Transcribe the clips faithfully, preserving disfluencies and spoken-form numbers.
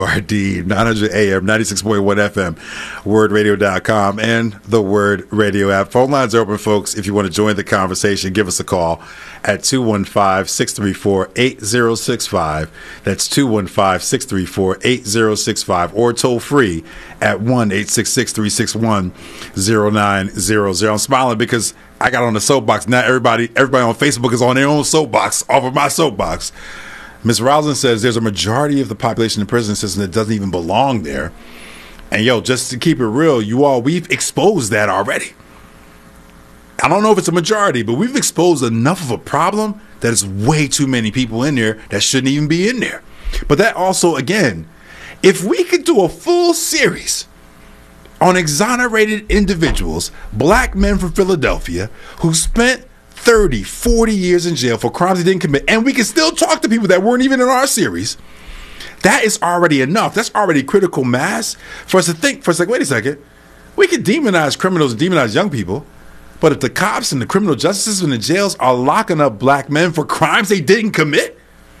R D nine hundred A M, ninety-six point one F M, word radio dot com, and the Word Radio app. Phone lines are open, folks. If you want to join the conversation, give us a call at two one five, six three four, eight zero six five. That's two one five, six three four, eight zero six five, or toll free at one eight six six, three six one, zero nine zero zero. I'm smiling because I got on the soapbox. Now everybody, everybody on Facebook is on their own soapbox off of my soapbox. Miz Roslin says there's a majority of the population in the prison system that doesn't even belong there. And, yo, just to keep it real, you all, we've exposed that already. I don't know if it's a majority, but we've exposed enough of a problem that there's way too many people in there that shouldn't even be in there. But that also, again, if we could do a full series on exonerated individuals, black men from Philadelphia, who spent thirty, forty years in jail for crimes they didn't commit, and we can still talk to people that weren't even in our series, that is already enough. That's already critical mass for us to think for a second, wait a second, we can demonize criminals and demonize young people, but if the cops and the criminal justice system and the jails are locking up black men for crimes they didn't commit,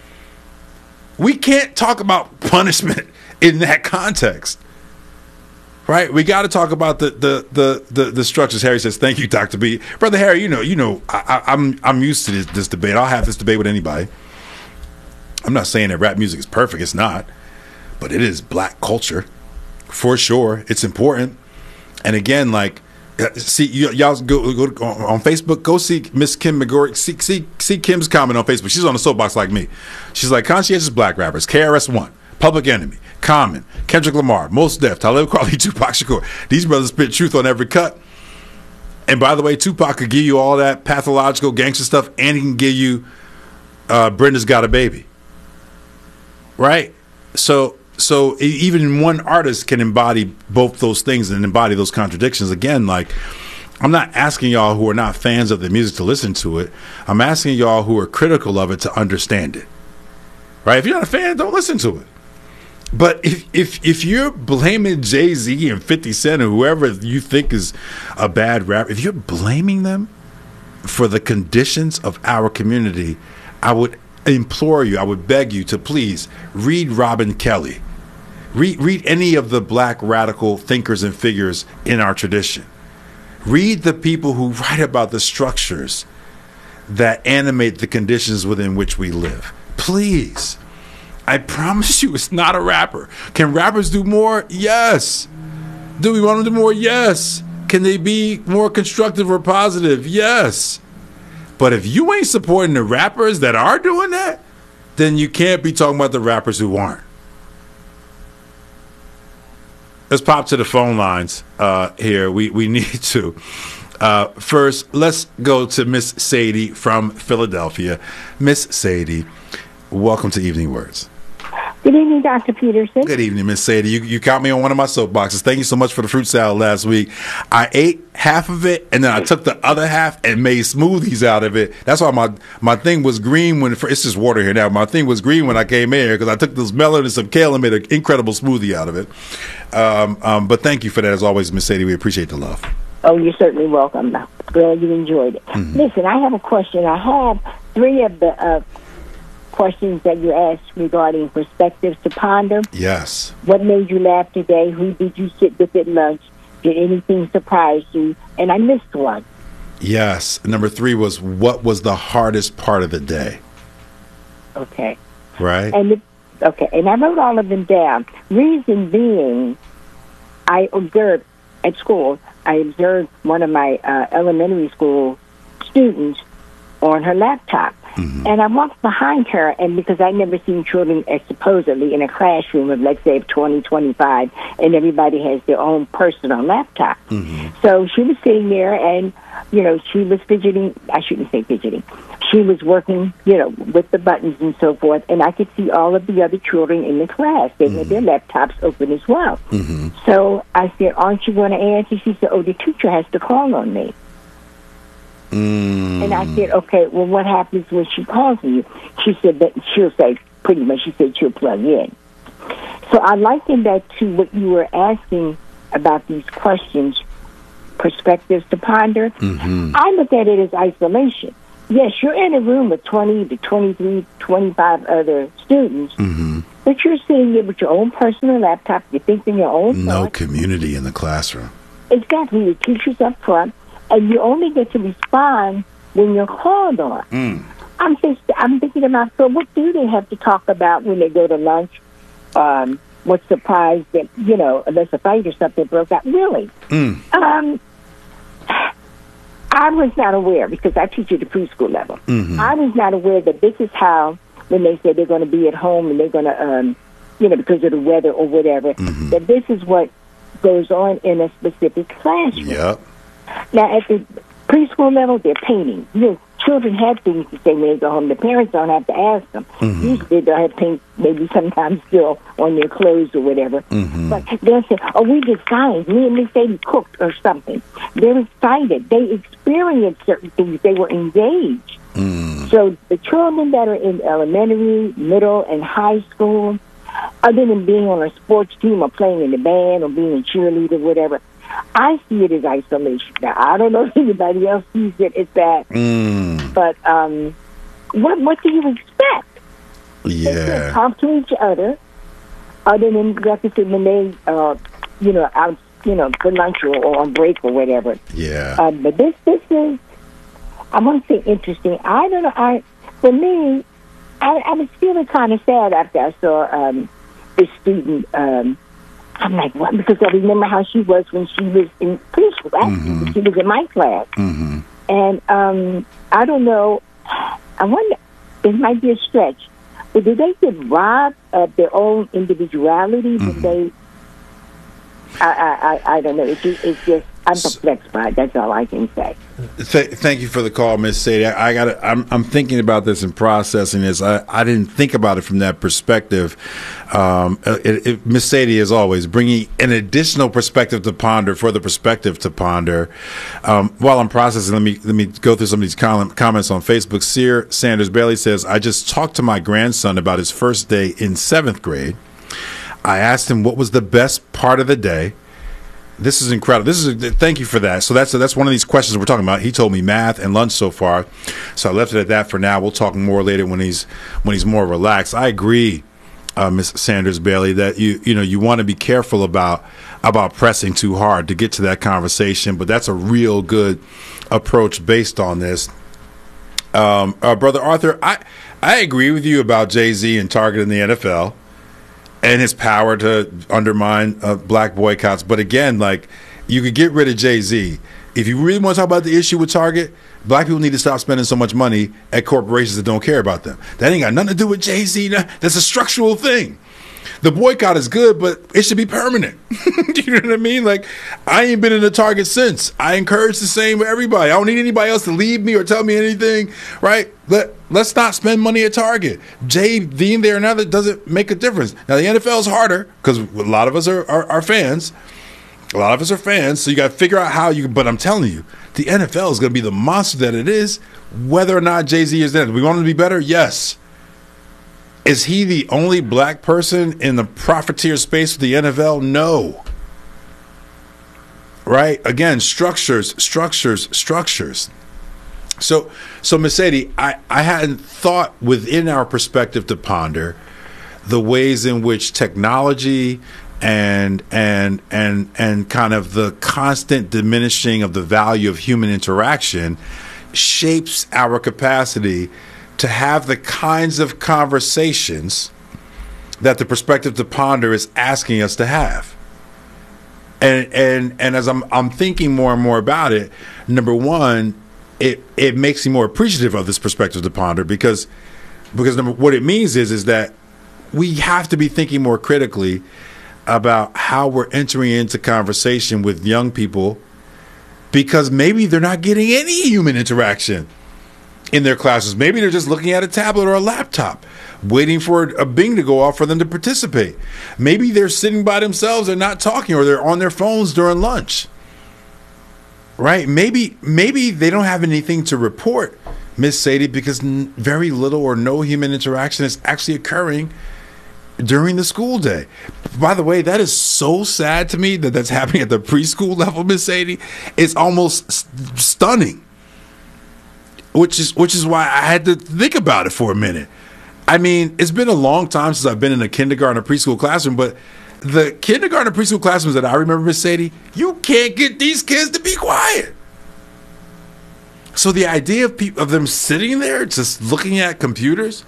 we can't talk about punishment in that context. Right, we got to talk about the, the the the the structures. Harry says, "Thank you, Doctor B." Brother Harry, you know, you know, I, I, I'm I'm used to this, this debate. I'll have this debate with anybody. I'm not saying that rap music is perfect; it's not, but it is black culture for sure. It's important, and again, like, see, y- y'all go, go on Facebook. Go see Miss Kim McGorry. See, see see Kim's comment on Facebook. She's on the soapbox like me. She's like, conscientious black rappers, K R S One, Public Enemy, Common, Kendrick Lamar, Mos Def, Talib Kweli, Tupac Shakur. These brothers spit truth on every cut. And by the way, Tupac could give you all that pathological gangster stuff, and he can give you uh, Brenda's Got a Baby. Right? So, so even one artist can embody both those things and embody those contradictions. Again, like, I'm not asking y'all who are not fans of the music to listen to it. I'm asking y'all who are critical of it to understand it. Right? If you're not a fan, don't listen to it. But if, if if you're blaming Jay-Z and fifty Cent or whoever you think is a bad rapper, if you're blaming them for the conditions of our community, I would implore you, I would beg you to please read Robin Kelly. Read, read any of the black radical thinkers and figures in our tradition. Read the people who write about the structures that animate the conditions within which we live. Please. I promise you, it's not a rapper. Can rappers do more? Yes. Do we want them to do more? Yes. Can they be more constructive or positive? Yes. But if you ain't supporting the rappers that are doing that, then you can't be talking about the rappers who aren't. Let's pop to the phone lines uh, here. We, we need to. Uh, first, let's go to Miss Sadie from Philadelphia. Miss Sadie, welcome to Evening Words. Good evening, Doctor Peterson. Good evening, Miss Sadie. You, you caught me on one of my soapboxes. Thank you so much for the fruit salad last week. I ate half of it, and then I took the other half and made smoothies out of it. That's why my, my thing was green when, it's just water here now. My thing was green when I came in here because I took this melon and some kale and made an incredible smoothie out of it. Um, um, but thank you for that, as always, Miss Sadie. We appreciate the love. Oh, you're certainly welcome. Glad you enjoyed it. Mm-hmm. Listen, I have a question. I have three of the uh, questions that you asked regarding perspectives to ponder. Yes. What made you laugh today? Who did you sit with at lunch? Did anything surprise you? And I missed one. Yes. Number three was, what was the hardest part of the day? Okay. Right. And the, okay, and I wrote all of them down. Reason being, I observed at school, I observed one of my uh, elementary school students on her laptop. Mm-hmm. And I walked behind her, and because I'd never seen children as supposedly in a classroom of, let's say, twenty, twenty-five, and everybody has their own personal laptop. Mm-hmm. So she was sitting there, and, you know, she was fidgeting. I shouldn't say fidgeting. She was working, you know, with the buttons and so forth, and I could see all of the other children in the class. They mm-hmm. had their laptops open as well. Mm-hmm. So I said, aren't you going to answer? She said, oh, the teacher has to call on me. Mm. And I said, okay, well, what happens when she calls you? She said that she'll say, pretty much, she said she'll plug in. So I likened that to what you were asking about these questions, perspectives to ponder. Mm-hmm. I look at it as isolation. Yes, you're in a room with twenty to twenty-three, twenty-five other students, mm-hmm. But you're sitting there with your own personal laptop, you're thinking your own No thoughts. community in the classroom. Exactly. The teacher's up front, and you only get to respond when you're called on. Mm. I'm just, I'm thinking about, so what do they have to talk about when they go to lunch? Um, what's surprised that, you know, unless a fight or something broke out? Really? Mm. Um, I was not aware, because I teach at the preschool level. Mm-hmm. I was not aware that this is how, when they say they're going to be at home and they're going to, um, you know, because of the weather or whatever, Mm-hmm. that this is what goes on in a specific classroom. Yep. Now, at the preschool level, they're painting. You know, children have things to say when they go home. The parents don't have to ask them. Mm-hmm. Usually they'll have paint maybe sometimes still on their clothes or whatever. Mm-hmm. But they'll say, oh, we designed, me and Miss Sadie cooked or something. They're excited. They experienced certain things. They were engaged. Mm. So the children that are in elementary, middle, and high school, other than being on a sports team or playing in the band or being a cheerleader, whatever, I see it as isolation. Now, I don't know if anybody else sees it as that, Mm. but um, what what do you expect? They Yeah. can't talk to each other, other than, like I said, when they, uh, you know, out, you know, for lunch or, or on break or whatever. Yeah. Um, but this, this is, I want to say interesting. I don't know. I, for me, I, I was feeling kind of sad after I saw um, this student. Um, I'm like, what? Because I remember how she was when she was in preschool. Actually, Mhm. she was in my class, Mm-hmm. and um, I don't know. I wonder. It might be a stretch, but did they get robbed of their own individuality? Did Mhm. they? I, I, I, I don't know. It's just, it's just I'm perplexed by it. That's all I can say. Th- thank you for the call, Miss Sadie. I, I got. I'm, I'm thinking about this and processing this. I, I didn't think about it from that perspective. Um, it, it, Miss Sadie, as always, bringing an additional perspective to ponder for the perspective to ponder. Um, while I'm processing, let me let me go through some of these com- comments on Facebook. Sear Sanders Bailey says, "I just talked to my grandson about his first day in seventh grade. I asked him what was the best part of the day." This is incredible. This is a, thank you for that. So that's that's one of these questions we're talking about. He told me math and lunch so far, so I left it at that for now. We'll talk more later when he's when he's more relaxed. I agree, uh, Miss Sanders Bailey, that you you know you want to be careful about about pressing too hard to get to that conversation. But that's a real good approach based on this. Um, uh, Brother Arthur, I I agree with you about Jay-Z and targeting the N F L and his power to undermine uh, black boycotts. But again, like, you could get rid of Jay-Z. If you really want to talk about the issue with Target, black people need to stop spending so much money at corporations that don't care about them. That ain't got nothing to do with Jay-Z. That's a structural thing. The boycott is good, but it should be permanent. You know what I mean? Like, I ain't been in a Target since. I encourage the same with everybody. I don't need anybody else to lead me or tell me anything, right? Let, let's not spend money at Target. Jay being there or not, that doesn't make a difference. Now, the N F L is harder because a lot of us are, are, are fans. A lot of us are fans, so you got to figure out how you. But I'm telling you, the N F L is going to be the monster that it is, whether or not Jay-Z is there. Do we want him to be better? Yes. Is he the only black person in the profiteer space with the N F L? No. Right? Again, structures, structures, structures. So, so Miss Sadie, I, I hadn't thought within our perspective to ponder the ways in which technology and and and and kind of the constant diminishing of the value of human interaction shapes our capacity to have the kinds of conversations that the perspective to ponder is asking us to have. And and and as I'm I'm thinking more and more about it, number one, it it makes me more appreciative of this perspective to ponder because because number, what it means is is that we have to be thinking more critically about how we're entering into conversation with young people because maybe they're not getting any human interaction in their classes. Maybe they're just looking at a tablet or a laptop, waiting for a bing to go off for them to participate. Maybe they're sitting by themselves and not talking, or they're on their phones during lunch. Right? Maybe maybe they don't have anything to report, Miss Sadie, because n- very little or no human interaction is actually occurring during the school day. By the way, that is so sad to me that that's happening at the preschool level, Miss Sadie. It's almost st- stunning. Which is which is why I had to think about it for a minute. I mean, it's been a long time since I've been in a kindergarten or preschool classroom, but the kindergarten or preschool classrooms that I remember, Miss Sadie, you can't get these kids to be quiet. So the idea of people, of them sitting there just looking at computers,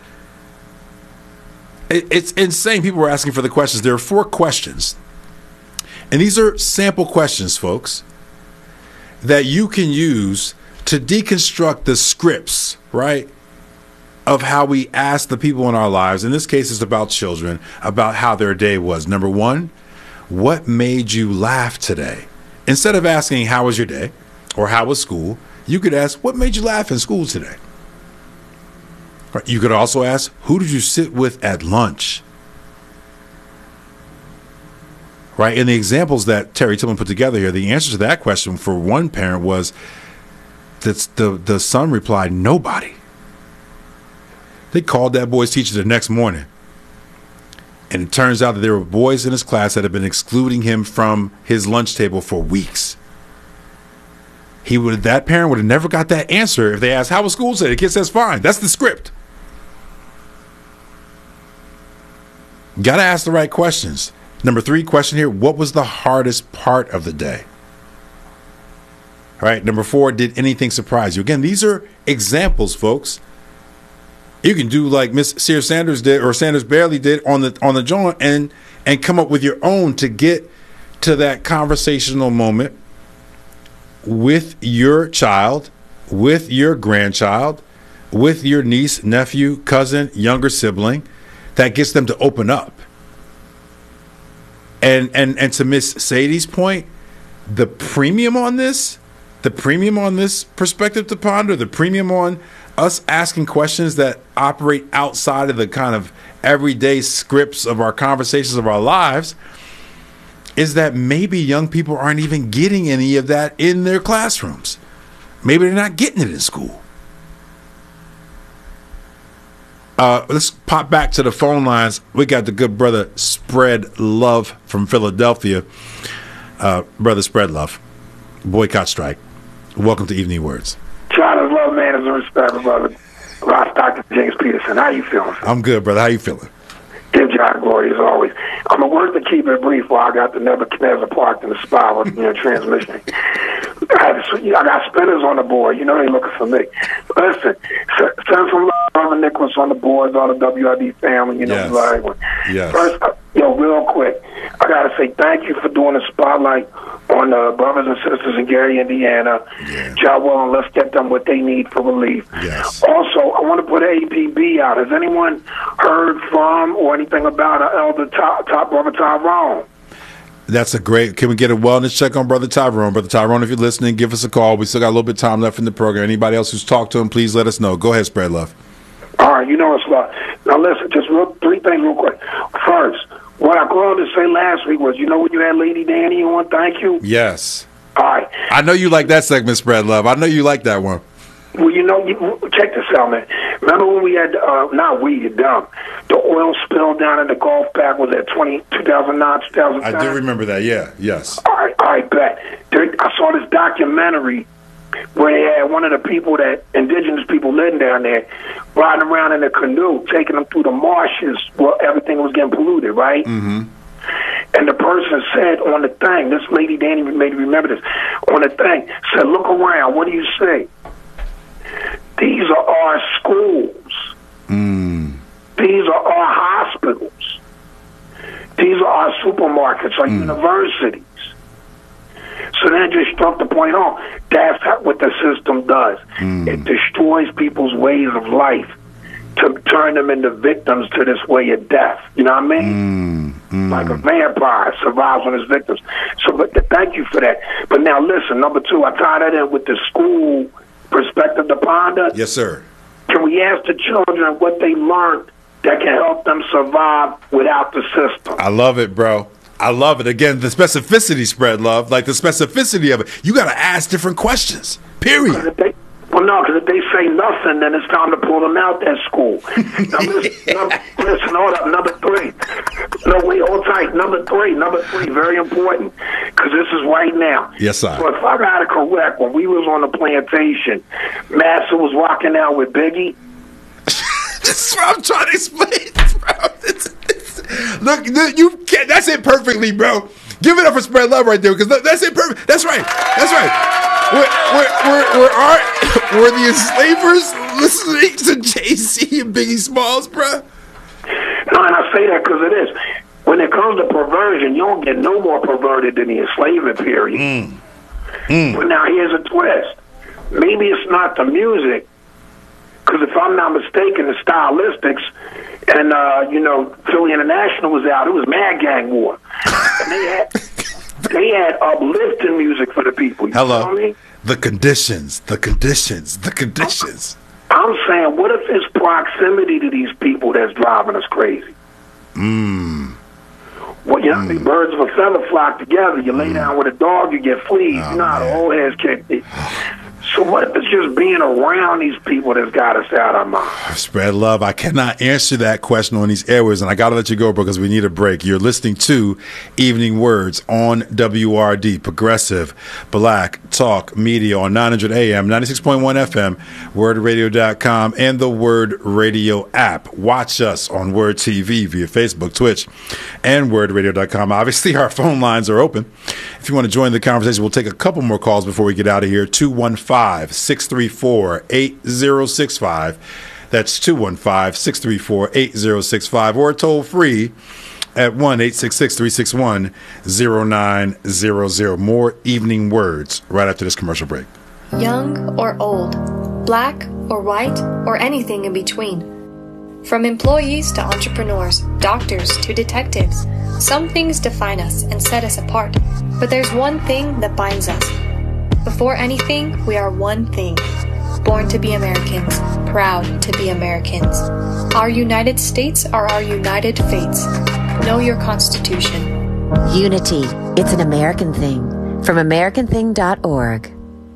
it, it's insane. People were asking for the questions. There are four questions, and these are sample questions, folks, that you can use to deconstruct the scripts, right, of how we ask the people in our lives. In this case, it's about children, about how their day was. Number one, what made you laugh today? Instead of asking, how was your day or how was school, you could ask, what made you laugh in school today? You could also ask, who did you sit with at lunch? Right? In the examples that Terry Tillman put together here, the answer to that question for one parent was that the, the son replied, nobody. They called that boy's teacher the next morning. And it turns out that there were boys in his class that had been excluding him from his lunch table for weeks. He would that parent would have never got that answer if they asked, how was school today? The kid says, fine. That's the script. Got to ask the right questions. Number three question here, what was the hardest part of the day? All right. Number four, did anything surprise you? Again, these are examples, folks. You can do like Miss Sears Sanders did or Sanders Bailey did on the on the joint and and come up with your own to get to that conversational moment with your child, with your grandchild, with your niece, nephew, cousin, younger sibling, that gets them to open up. And and and to Miss Sadie's point, the premium on this, the premium on this perspective to ponder, the premium on us asking questions that operate outside of the kind of everyday scripts of our conversations of our lives is that maybe young people aren't even getting any of that in their classrooms. Maybe they're not getting it in school. Uh, let's pop back to the phone lines. We got the good brother Spread Love from Philadelphia. Uh, brother Spread Love, boycott strike. Welcome to Evening Words. China's love, man, is a respect, brother. Ross, Doctor James Peterson. How you feeling? I'm good, brother. How you feeling? Give God glory as always. I'm going to work to keep it brief while I got the Nebuchadnezzar parked in the spot with you know, transmission. I, had, I got spinners on the board. You know they looking for me. Listen, send some love, Brother Nicholas on the boards, all the W I D family. You know, yes. like, yes. First, uh, yo, real quick, I got to say thank you for doing the spotlight on the brothers and sisters in Gary, Indiana. Yeah. Job well, and let's get them what they need for relief. Yes. Also, I want to put A P B out. Has anyone heard from or anything about our elder top, top brother Tyrone? That's a great. Can we get a wellness check on Brother Tyrone? Brother Tyrone, if you're listening, give us a call. We still got a little bit of time left in the program. Anybody else who's talked to him, please let us know. Go ahead, Spread Love. All right, you know it's love. Now listen, just real, three things real quick. First, what I called to say last week was, you know when you had Lady Danny on, thank you? Yes. All right. I know you like that segment, Spread Love. I know you like that one. Well, you know, you, check this out, man. Remember when we had, uh, not we, you dumb, the oil spill down in the Gulf Pack was at twenty, two thousand nine, two thousand ten? I do remember that, yeah, yes. All right, all right, bet. There, I saw this documentary where they had one of the people that, indigenous people living down there, riding around in a canoe, taking them through the marshes where everything was getting polluted, right? Mm-hmm. And the person said on the thing, this lady Danny made me remember this, on the thing, said, look around, what do you see? These are our schools. Mm. These are our hospitals. These are our supermarkets, our mm. universities. So then just struck the point home. That's what the system does. Mm. It destroys people's ways of life to turn them into victims to this way of death. You know what I mean? Mm. Mm. Like a vampire survives on his victims. So but th- thank you for that. But now listen, number two, I tie that in with the school perspective to ponder. Yes, sir. Can we ask the children what they learned that can help them survive without the system? I love it, bro. I love it. Again, the specificity, Spread Love, like the specificity of it. You got to ask different questions, period. They, well, no, because if they say nothing, then it's time to pull them out that school. Now, listen, number, listen, hold up, number three. No, wait, hold tight. Number three, number three, very important, because this is right now. Yes, sir. So if I got it correct, when we was on the plantation, Massa was walking out with Biggie. This is what I'm trying to explain, bro. This, this, look, you can't. That's it perfectly, bro. Give it up for spread love right there, because that's it perfect. That's right. That's right. Were, were, were, were, our, were the enslavers listening to Jay-Z and Biggie Smalls, bro? No, and I say that because it is. When it comes to perversion, you don't get no more perverted than the enslavement period. Mm. Mm. But now here's a twist. Maybe it's not the music, because if I'm not mistaken, the stylistics and, uh, you know, Philly International was out. It was Mad Gang War. And they had, they had uplifting music for the people. You Hello. know what I mean? The conditions, the conditions, the conditions. I'm saying, what if it's proximity to these people that's driving us crazy? Mmm. Well, you know, mm. the birds of a feather flock together. You lay mm. down with a dog, you get fleas. Oh, you know how the old heads kick it. So what if it's just being around these people that's got us out of our mind? Spread love. I cannot answer that question on these airways, and I got to let you go because we need a break. You're listening to Evening Words on W R D, Progressive Black Talk Media on nine hundred A M, ninety-six point one F M, word radio dot com, and the Word Radio app. Watch us on Word T V via Facebook, Twitch, and word radio dot com. Obviously, our phone lines are open. If you want to join the conversation, we'll take a couple more calls before we get out of here. two one five, six three four, eight zero six five. That's two one five, six three four, eight zero six five, or toll free at one eight six six, three six one, zero nine zero zero. More Evening Words right after this commercial break. Young or old, black or white, or anything in between. From employees to entrepreneurs, doctors to detectives, some things define us and set us apart. But there's one thing that binds us. Before anything, we are one thing. Born to be Americans, proud to be Americans. Our United States are our united fates. Know your Constitution. Unity. It's an American thing. From American thing dot org.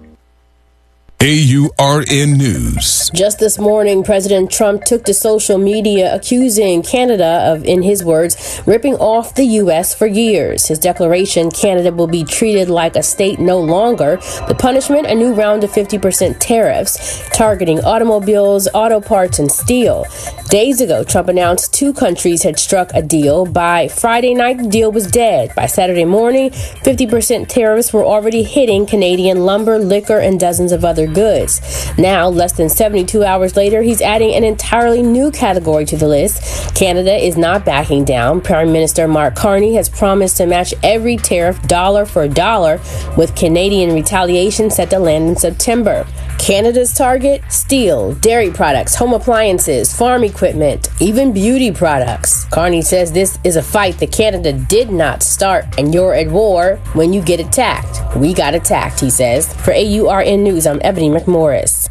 A U R N News. Just this morning, President Trump took to social media accusing Canada of, in his words, ripping off the U S for years. His declaration, Canada will be treated like a state no longer. The punishment, a new round of fifty percent tariffs targeting automobiles, auto parts, and steel. Days ago, Trump announced two countries had struck a deal. By Friday night, the deal was dead. By Saturday morning, fifty percent tariffs were already hitting Canadian lumber, liquor, and dozens of other goods. Now, less than seventy-two hours later, he's adding an entirely new category to the list. Canada is not backing down. Prime Minister Mark Carney has promised to match every tariff dollar for dollar, with Canadian retaliation set to land in September. Canada's target? Steel, dairy products, home appliances, farm equipment, even beauty products. Carney says this is a fight that Canada did not start, and you're at war when you get attacked. We got attacked, he says. For A U R N News, I'm Ebony McMorris.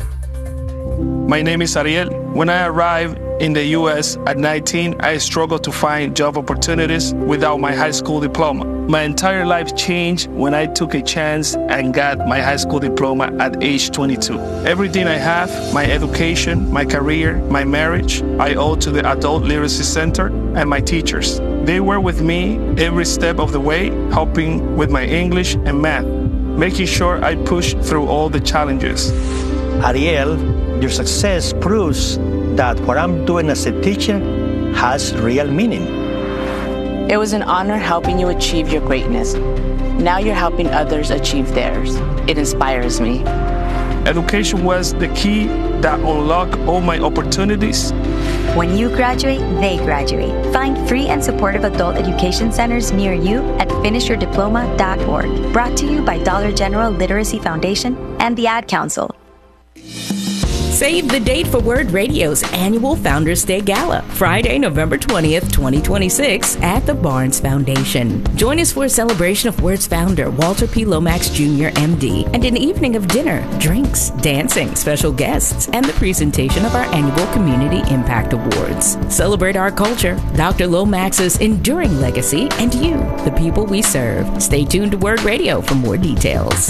My name is Ariel. When I arrived in the U S at nineteen, I struggled to find job opportunities without my high school diploma. My entire life changed when I took a chance and got my high school diploma at age twenty-two. Everything I have, my education, my career, my marriage, I owe to the Adult Literacy Center and my teachers. They were with me every step of the way, helping with my English and math, making sure I pushed through all the challenges. Ariel, your success proves that what I'm doing as a teacher has real meaning. It was an honor helping you achieve your greatness. Now you're helping others achieve theirs. It inspires me. Education was the key that unlocked all my opportunities. When you graduate, they graduate. Find free and supportive adult education centers near you at finish your diploma dot org. Brought to you by Dollar General Literacy Foundation and the Ad Council. Save the date for Word Radio's annual Founders Day Gala, Friday, November twentieth, twenty twenty-six, at the Barnes Foundation. Join us for a celebration of Word's founder, Walter P. Lomax Junior M D, and an evening of dinner, drinks, dancing, special guests, and the presentation of our annual Community Impact Awards. Celebrate our culture, Doctor Lomax's enduring legacy, and you, the people we serve. Stay tuned to Word Radio for more details.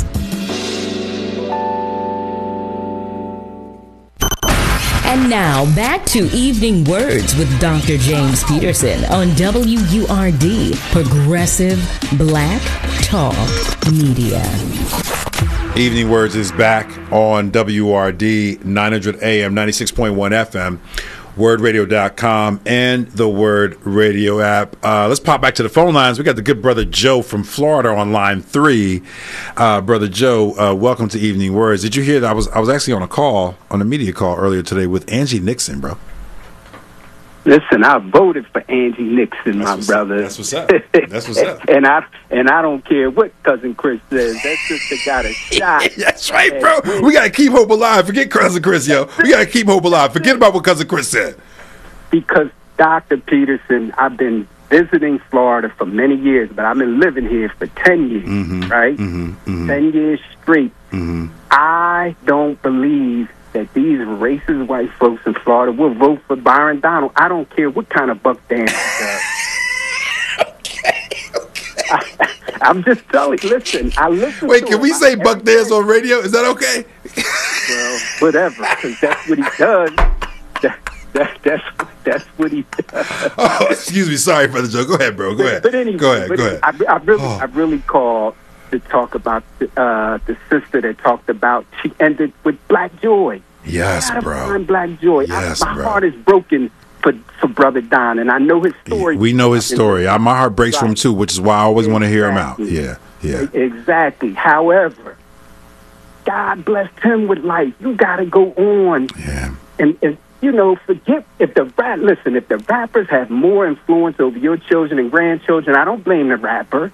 And now, back to Evening Words with Doctor James Peterson on W U R D, Progressive Black Talk Media. Evening Words is back on W R D, nine hundred A M, ninety-six point one F M, word radio dot com, and the Word Radio app. Uh, let's pop back to the phone lines. We got the good brother Joe from Florida on line three. Uh, brother Joe, uh, welcome to Evening Words. Did you hear that? I was I was actually on a call, on a media call earlier today with Angie Nixon, bro. Listen, I voted for Angie Nixon, that's my what's, brother. That's what's up. That's what's up. and I and I don't care what Cousin Chris says. That sister got a shot. That's right, bro. We gotta keep hope alive. Forget Cousin Chris, yo. We gotta keep hope alive. Forget about what Cousin Chris said. Because Doctor Peterson, I've been visiting Florida for many years, but I've been living here for ten years, mm-hmm. right? Mm-hmm. Mm-hmm. Ten years straight. Mm-hmm. I don't believe that these racist white folks in Florida will vote for Byron Donald. I don't care what kind of buck dance he does. okay, okay. I, I'm just telling you, listen, I listen Wait, to can him. we say I, buck dance on radio? Is that okay? Well, whatever, because that's what he does. That, that, that's, that's what he does. Oh, excuse me. Sorry for the joke. Go ahead, bro. Go but, ahead. But anyway, go ahead, but go ahead. I, I really, oh. I really called to talk about the, uh, the sister that talked about, she ended with Black Joy. Yes, I bro. Find Black Joy. Yes, I, my bro. heart is broken for, for Brother Don, and I know his story. We know his story. I, my heart breaks right. for him too, which is why I always want to hear him out. Exactly. Yeah, yeah. Exactly. However, God blessed him with life. You got to go on. Yeah. And, and you know, forget if the rap. Listen, if the rappers have more influence over your children and grandchildren, I don't blame the rapper.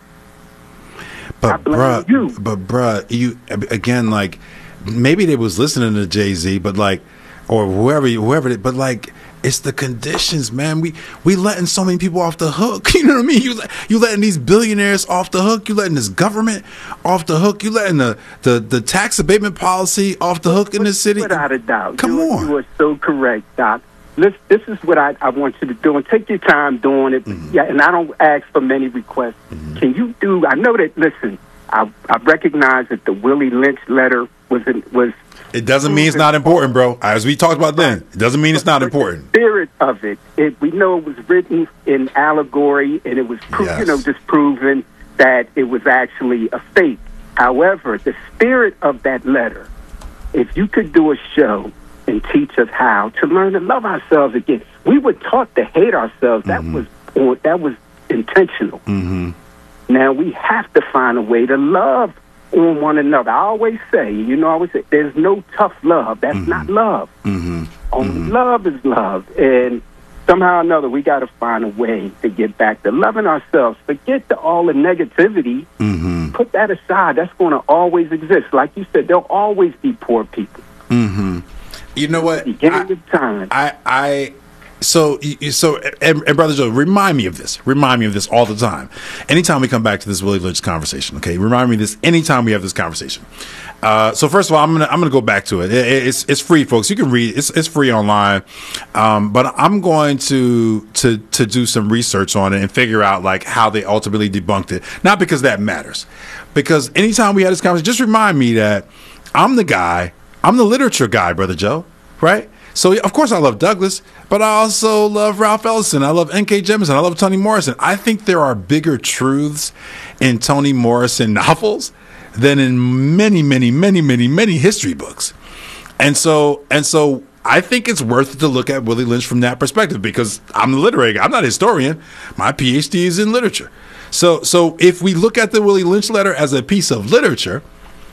But bruh, you. but bruh, you again, like maybe they was listening to Jay-Z, but like, or whoever, whoever, but like, it's the conditions, man. We we letting so many people off the hook. You know what I mean? You you letting these billionaires off the hook. You letting this government off the hook. You letting the the, the tax abatement policy off the hook in this city. Without a doubt. Come you, on, you are so correct, Doc. This this is what I, I want you to do, and take your time doing it. Mm-hmm. Yeah, and I don't ask for many requests. Mm-hmm. Can you do? I know that. Listen, I I recognize that the Willie Lynch letter was in, was. It doesn't mean it's not important, bro. As we talked about then, it doesn't mean it's not important. The spirit of it, it we know it was written in allegory, and it was pro- yes. you know just proven that it was actually a fake. However, the spirit of that letter, if you could do a show and teach us how to learn to love ourselves again. We were taught to hate ourselves. That mm-hmm. was or, that was intentional. Mm-hmm. Now we have to find a way to love on one another. I always say, you know, I always say, there's no tough love. That's mm-hmm. not love. Mm-hmm. Only mm-hmm. love is love. And somehow or another, we got to find a way to get back to loving ourselves. Forget the, all the negativity. Mm-hmm. Put that aside. That's going to always exist. Like you said, there'll always be poor people. Mm-hmm. You know what? Beginning of time. I, I, so, so, and, and Brother Joe, remind me of this. Remind me of this all the time. Anytime we come back to this Willie Lynch conversation, okay? Remind me of this anytime we have this conversation. Uh, so first of all, I'm gonna I'm gonna go back to it. it. It's it's free, folks. You can read. It's it's free online. Um, but I'm going to to to do some research on it and figure out like how they ultimately debunked it. Not because that matters, because anytime we had this conversation, just remind me that I'm the guy. I'm the literature guy, Brother Joe, right? So, of course, I love Douglas, but I also love Ralph Ellison. I love N K Jemisin. I love Toni Morrison. I think there are bigger truths in Toni Morrison novels than in many, many, many, many, many history books. And so, and so I think it's worth it to look at Willie Lynch from that perspective because I'm the literary guy. I'm not a historian. My P H D is in literature. So, so if we look at the Willie Lynch letter as a piece of literature,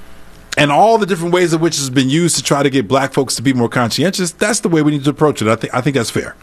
and all the different ways in which it's been used to try to get black folks to be more conscientious, that's the way we need to approach it. I think I think that's fair.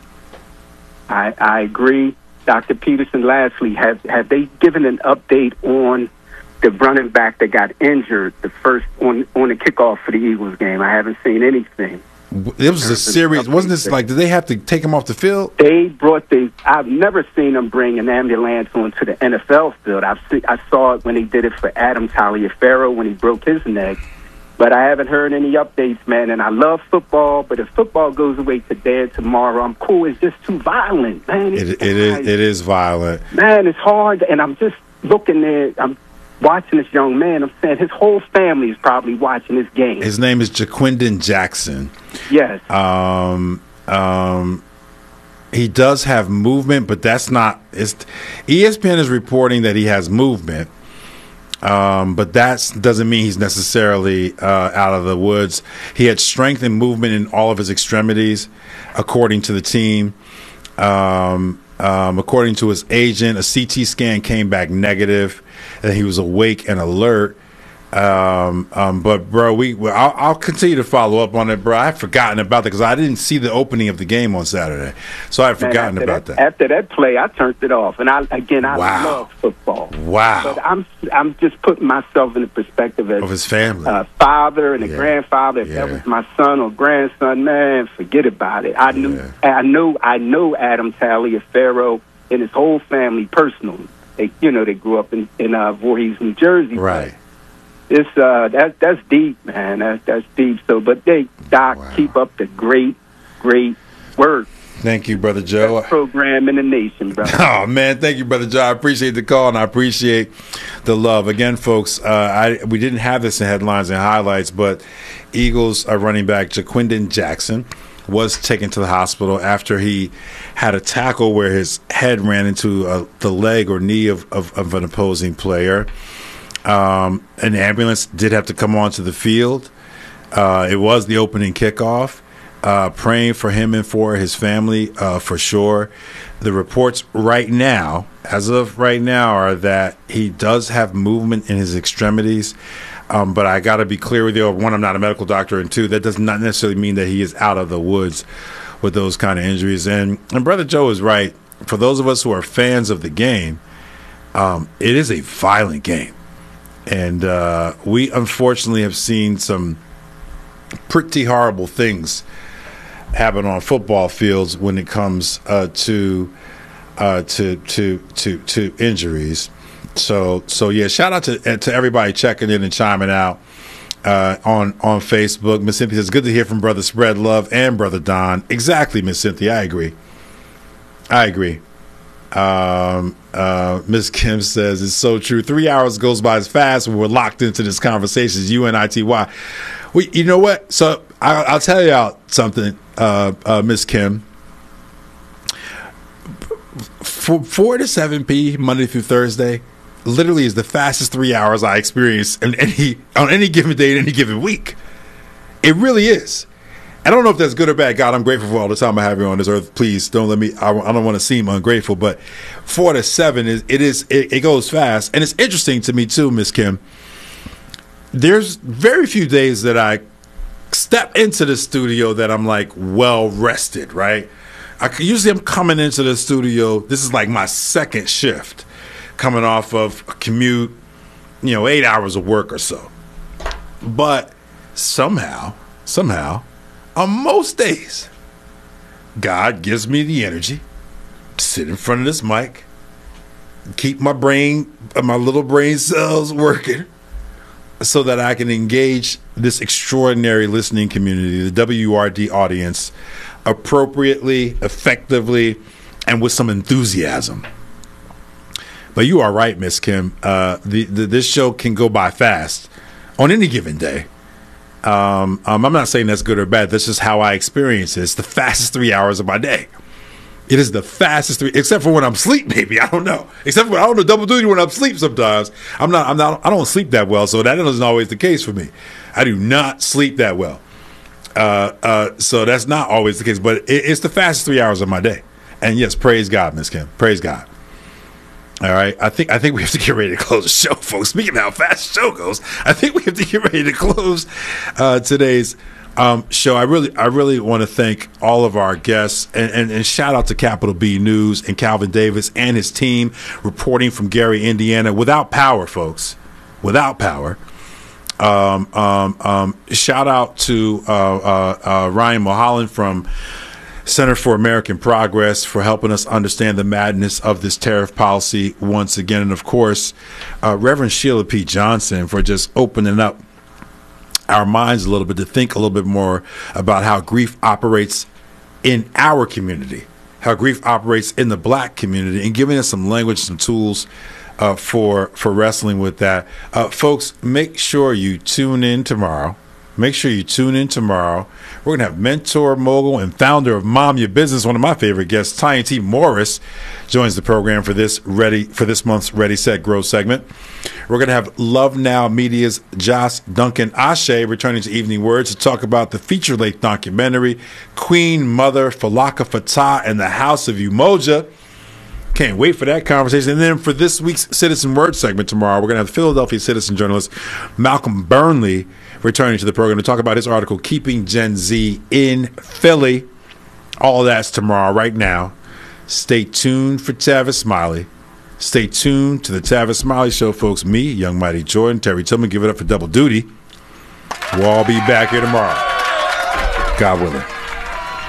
I, I agree. Doctor Peterson, lastly, have, have they given an update on the running back that got injured the first on, on the kickoff for the Eagles game? I haven't seen anything. It was a serious, wasn't this like, did they have to take him off the field? They brought the, I've never seen them bring an ambulance onto the N F L field. I've see, I saw it when they did it for Adam Taliaferro when he broke his neck, but I haven't heard any updates, man. And I love football, but if football goes away today or tomorrow, I'm cool. It's just too violent, man. It, it is, it is violent. Man, it's hard, and I'm just looking there, I'm watching this young man. I'm saying his whole family is probably watching this game. His name is Jaquindon Jackson. Yes. Um, um, he does have movement, but that's not. It's, E S P N is reporting that he has movement. Um, but that doesn't mean he's necessarily uh, out of the woods. He had strength and movement in all of his extremities, according to the team. Um, um, according to his agent, a C T scan came back negative, and he was awake and alert. Um, um, but bro, we I'll, I'll continue to follow up on it, bro. I've forgotten about that because I didn't see the opening of the game on Saturday, so I've forgotten Man, about that, that. After that play, I turned it off, and I again I Wow. love football. Wow. But I'm I'm just putting myself in the perspective as Of his family, uh, father and a Yeah. grandfather. If Yeah. that was my son or grandson, man, forget about it. I knew I know I know Adam Taliaferro and his whole family personally. They you know they grew up in in uh, Voorhees, New Jersey. Right. It's uh that that's deep, man. That's that's deep. So, but they Doc keep up the great, great work. Thank you, Brother Joe. Best program in the nation, brother. Oh man, thank you, Brother Joe. I appreciate the call and I appreciate the love. Again, folks, uh, I we didn't have this in headlines and highlights, but Eagles uh, running back Jaquindon Jackson was taken to the hospital after he had a tackle where his head ran into uh, the leg or knee of, of, of an opposing player. Um, an ambulance did have to come onto the field. Uh, it was the opening kickoff. Uh, praying for him and for his family, uh, for sure. The reports right now, as of right now, are that he does have movement in his extremities. Um, but I got to be clear with you. One, I'm not a medical doctor, and two, that does not necessarily mean that he is out of the woods with those kind of injuries. And, and Brother Joe is right. For those of us who are fans of the game, um, it is a violent game. And uh, we unfortunately have seen some pretty horrible things happen on football fields when it comes uh, to uh, to to to to injuries. So so yeah, shout out to to everybody checking in and chiming out uh, on on Facebook. Miss Cynthia says, good to hear from Brother Spread Love and Brother Don. Exactly, Miss Cynthia. I agree. I agree. Um, uh, Miss Kim says it's so true. Three hours goes by as fast when we're locked into this conversation. U N I T Y. We, you know what? So I, I'll tell you out something, uh, uh, Miss Kim. For four to seven p Monday through Thursday, literally is the fastest three hours I experience in any on any given day in any given week. It really is. I don't know if that's good or bad. God, I'm grateful for all the time I have you on this earth. Please don't let me. I, I don't want to seem ungrateful, but four to seven is it is it, it goes fast, and it's interesting to me too, Miss Kim. There's very few days that I step into the studio that I'm like well rested, right? I usually I'm coming into the studio. This is like my second shift, coming off of a commute, you know, eight hours of work or so. But somehow, somehow. On most days, God gives me the energy to sit in front of this mic, keep my brain, my little brain cells working so that I can engage this extraordinary listening community, the W R D audience, appropriately, effectively, and with some enthusiasm. But you are right, Miss Kim. Uh, the, the, this show can go by fast on any given day. Um, um, I'm not saying that's good or bad. That's just how I experience it. It's the fastest three hours of my day. It is the fastest three, except for when I'm asleep. Maybe I don't know. Except for I don't know double duty when I'm asleep. Sometimes I'm not. I'm not. I don't sleep that well, so that isn't always the case for me. I do not sleep that well, uh, uh, so that's not always the case. But it, it's the fastest three hours of my day. And yes, praise God, Miss Kim. Praise God. All right, I think I think we have to get ready to close the show, folks. Speaking of how fast the show goes, I think we have to get ready to close uh, today's um, show. I really, I really want to thank all of our guests and, and, and shout out to Capital B News and Calvin Davis and his team reporting from Gary, Indiana. Without power, folks, without power. Um, um, um, shout out to uh, uh, uh, Ryan Mulholland from Center for American Progress for helping us understand the madness of this tariff policy once again. And, of course, uh, Reverend Sheila P. Johnson for just opening up our minds a little bit to think a little bit more about how grief operates in our community, how grief operates in the black community, and giving us some language, some tools uh, for, for wrestling with that. Uh, folks, make sure you tune in tomorrow Make sure you tune in tomorrow. We're going to have mentor, mogul, and founder of Mom Your Business, one of my favorite guests, Tanya T. Morris, joins the program for this ready for this month's Ready, Set, Grow segment. We're going to have Love Now Media's Josh Duncan Ashe returning to Evening Words to talk about the feature-length documentary, Queen Mother Falaka Fatah and the House of Umoja. Can't wait for that conversation. And then for this week's Citizen Word segment tomorrow, we're going to have Philadelphia Citizen journalist Malcolm Burnley returning to the program to talk about his article, Keeping Gen Z in Philly. All that's tomorrow. Right now, stay tuned for Tavis Smiley. Stay tuned to the Tavis Smiley Show, folks. Me, Young Mighty Jordan, Terry Tillman, give it up for double duty. We'll all be back here tomorrow. God willing.